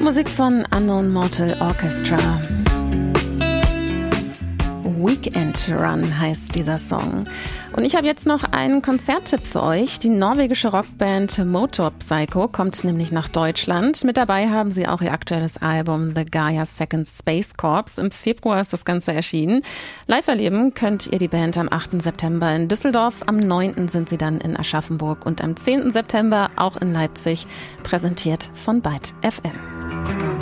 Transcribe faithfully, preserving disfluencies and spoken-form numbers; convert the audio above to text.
Musik von Unknown Mortal Orchestra. Weekend Run heißt dieser Song. Und ich habe jetzt noch einen Konzerttipp für euch. Die norwegische Rockband Motor Psycho kommt nämlich nach Deutschland. Mit dabei haben sie auch ihr aktuelles Album The Gaia Second Space Corps. Im Februar ist das Ganze erschienen. Live erleben könnt ihr die Band am achten September in Düsseldorf. Am neunten sind sie dann in Aschaffenburg und am zehnten September auch in Leipzig, präsentiert von Byte F M.